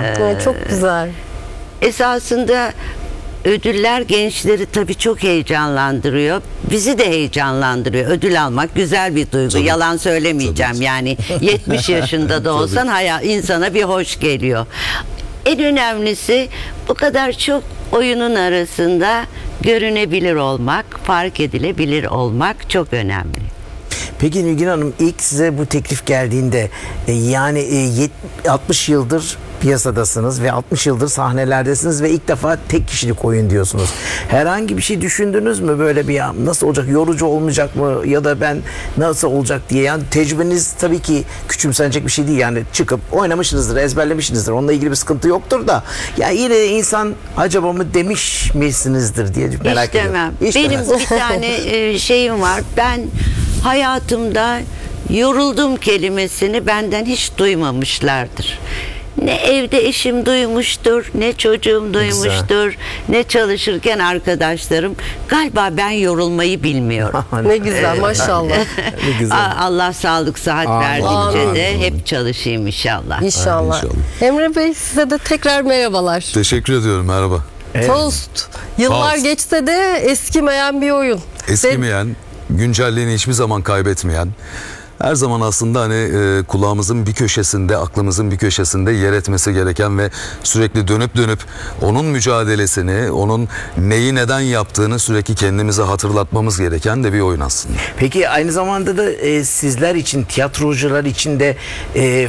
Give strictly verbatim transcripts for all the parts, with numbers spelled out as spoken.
Evet, çok güzel. Esasında ödüller gençleri tabii çok heyecanlandırıyor. Bizi de heyecanlandırıyor. Ödül almak güzel bir duygu. Tabii. Yalan söylemeyeceğim. Tabii. Yani yetmiş yaşında da olsan hayal, insana bir hoş geliyor. En önemlisi bu kadar çok oyunun arasında görünebilir olmak, fark edilebilir olmak çok önemli. Peki Nilgün Hanım, ilk size bu teklif geldiğinde e, yani e, altmış yıldır piyasadasınız ve altmış yıldır sahnelerdesiniz ve ilk defa tek kişilik oyun diyorsunuz. Herhangi bir şey düşündünüz mü, böyle bir ya nasıl olacak, yorucu olmayacak mı ya da ben nasıl olacak diye? Yani tecrübeniz tabii ki küçümsenecek bir şey değil, yani çıkıp oynamışsınızdır, ezberlemişsinizdir, onunla ilgili bir sıkıntı yoktur da ya yine de insan acaba mı demiş misinizdir diye merak İstemem. ediyorum. Benim İstemez. bir tane e, şeyim var. Ben hayatımda yoruldum kelimesini benden hiç duymamışlardır. Ne evde eşim duymuştur, ne çocuğum duymuştur, ne çalışırken arkadaşlarım. Galiba ben yorulmayı bilmiyorum. Ne güzel, maşallah. Ne güzel. A- Allah sağlık sıhhat Amin. verdikçe Amin. de hep çalışayım inşallah. İnşallah. İnşallah. Emre Bey, size de tekrar merhabalar. Teşekkür ediyorum, merhaba. Evet. Faust. Yıllar Faust. geçse de eskimeyen bir oyun. Eskimeyen, güncelliğini hiçbir zaman kaybetmeyen, her zaman aslında hani e, kulağımızın bir köşesinde, aklımızın bir köşesinde yer etmesi gereken ve sürekli dönüp dönüp onun mücadelesini, onun neyi neden yaptığını sürekli kendimize hatırlatmamız gereken de bir oyun aslında. Peki aynı zamanda da e, sizler için, tiyatrocular için de e,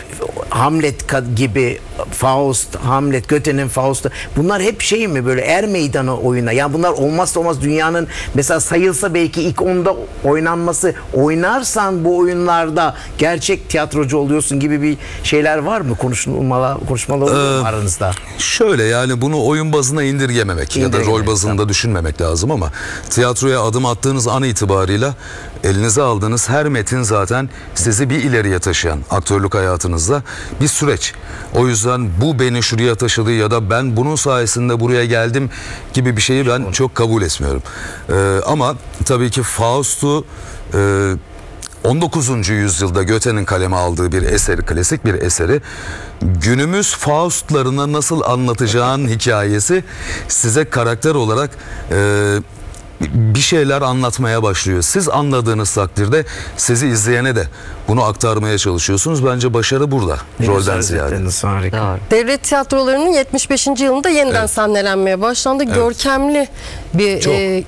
Hamlet ka- gibi, Faust, Hamlet, Goethe'nin Faust'u, bunlar hep şey mi, böyle er meydanı oyuna? Yani bunlar olmazsa olmaz, dünyanın mesela sayılsa belki ilk onda oynanması, oynarsan bu oyunlarda gerçek tiyatrocu oluyorsun gibi bir şeyler var mı? Konuşmalar, konuşmalar oluyor mu aranızda? Şöyle, yani bunu oyun bazına indirgememek ya da rol İndirgememek, bazında tamam. düşünmemek lazım ama tiyatroya adım attığınız an itibarıyla elinize aldığınız her metin zaten sizi bir ileriye taşıyan, aktörlük hayatınızda bir süreç. O yüzden bu beni şuraya taşıdı ya da ben bunun sayesinde buraya geldim gibi bir şeyi ben çok kabul etmiyorum. Ee, ama tabii ki Faust'u e, on dokuzuncu yüzyılda Goethe'nin kaleme aldığı bir eseri, klasik bir eseri, günümüz Faust'larına nasıl anlatacağın hikayesi size karakter olarak e, bir şeyler anlatmaya başlıyor. Siz anladığınız takdirde sizi izleyene de bunu aktarmaya çalışıyorsunuz. Bence başarı burada, rolden ziyade. Harika. Doğru. Devlet tiyatrolarının yetmiş beşinci yılında yeniden Evet. sahnelenmeye başlandı. Görkemli bir... Çok. e,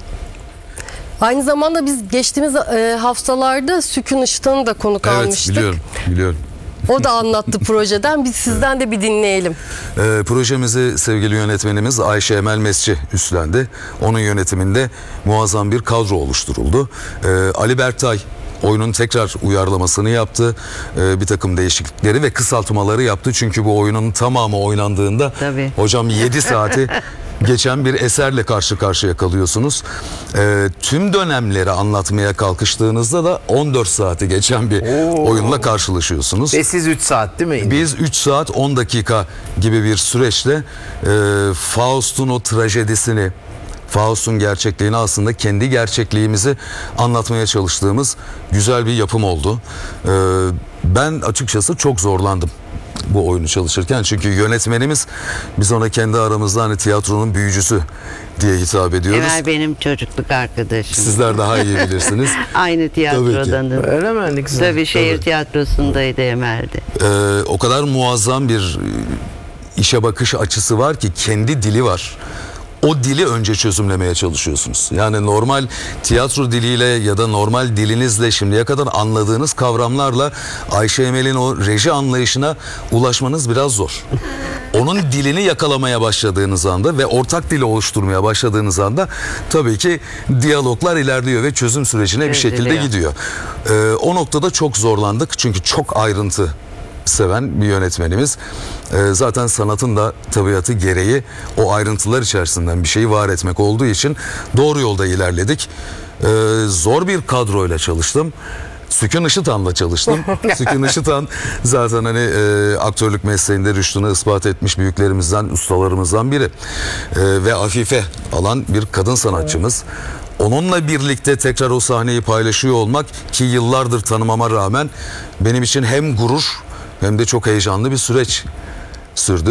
aynı zamanda biz geçtiğimiz e, haftalarda Sükun Işıtan'ı da konuk Evet, almıştık. biliyorum, biliyorum. O da anlattı projeden. Biz sizden de bir dinleyelim. Ee, projemizi sevgili yönetmenimiz Ayşe Emel Mesci üstlendi. Onun yönetiminde muazzam bir kadro oluşturuldu. Ee, Ali Berktay oyunun tekrar uyarlamasını yaptı. Ee, bir takım değişiklikleri ve kısaltmaları yaptı. Çünkü bu oyunun tamamı oynandığında Tabii. hocam yedi saati geçen bir eserle karşı karşıya kalıyorsunuz. Ee, tüm dönemleri anlatmaya kalkıştığınızda da on dört saati geçen bir Oo. oyunla karşılaşıyorsunuz. Ve siz üç saat değil mi? Biz üç saat on dakika gibi bir süreçle e, Faust'un o trajedisini, Faust'un gerçekliğini, aslında kendi gerçekliğimizi anlatmaya çalıştığımız güzel bir yapım oldu. E, ben açıkçası çok zorlandım bu oyunu çalışırken, çünkü yönetmenimiz, biz ona kendi aramızda hani tiyatronun büyücüsü diye hitap ediyoruz. Emel benim çocukluk arkadaşım. Sizler daha iyi bilirsiniz. Aynı tiyatrodanız. Öyle mi? Ne güzel. Tabii şehir Tabii. tiyatrosundaydı Emel'de. Ee, o kadar muazzam bir işe bakış açısı var ki, kendi dili var. O dili önce çözümlemeye çalışıyorsunuz. Yani normal tiyatro diliyle ya da normal dilinizle, şimdiye kadar anladığınız kavramlarla Ayşe Emel'in o reji anlayışına ulaşmanız biraz zor. Onun dilini yakalamaya başladığınız anda ve ortak dili oluşturmaya başladığınız anda tabii ki diyaloglar ilerliyor ve çözüm sürecine bir şekilde Çözülüyor. gidiyor. Ee, o noktada çok zorlandık çünkü çok ayrıntı seven bir yönetmenimiz. Ee, zaten sanatın da tabiatı gereği o ayrıntılar içerisinden bir şeyi var etmek olduğu için doğru yolda ilerledik. Ee, zor bir kadroyla çalıştım. Sükun Işıtan'la çalıştım. Sükun Işıtan zaten hani e, aktörlük mesleğinde rüştünü ispat etmiş büyüklerimizden, ustalarımızdan biri. E, ve Afife alan bir kadın sanatçımız. Onunla birlikte tekrar o sahneyi paylaşıyor olmak, ki yıllardır tanımama rağmen benim için hem gurur hem de çok heyecanlı bir süreç sürdü.